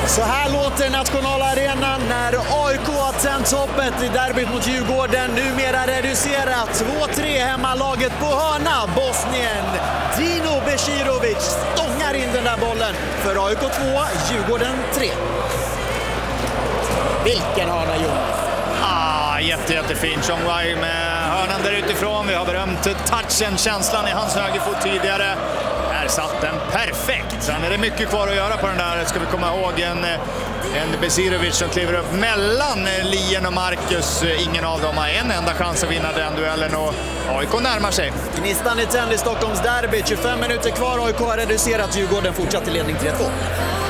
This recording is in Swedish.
Så här låter nationalarenan när AIK har tänt hoppet i derbyt mot Djurgården. Numera reducerat 2-3 hemmalaget på hörna. Bosnien Dino Besirovic stångar in den där bollen för AIK 2, Djurgården 3. Vilken hörna, Jonas! Jättefin Chong Wai med hörnan där utifrån. Vi har berömt touchen, känslan i hans högerfot tidigare. Här satt den perfekt. Sen är det mycket kvar att göra på den där. Ska vi komma ihåg en Besirovic som kliver upp mellan Lien och Marcus. Ingen av dem har en enda chans att vinna den duellen och AIK närmar sig. Gnistan är tänd i Stockholms derby. 25 minuter kvar. AIK har reducerat. Djurgården fortsatt i ledning 3-2.